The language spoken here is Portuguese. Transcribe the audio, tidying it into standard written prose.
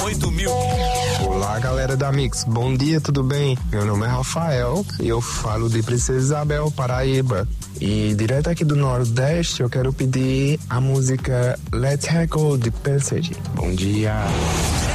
98.000. Olá, galera da Mix, bom dia, tudo bem? Meu nome é Rafael e eu falo de Princesa Isabel, Paraíba. E direto aqui do Nordeste eu quero pedir a música Let's Go de Passage. Bom dia.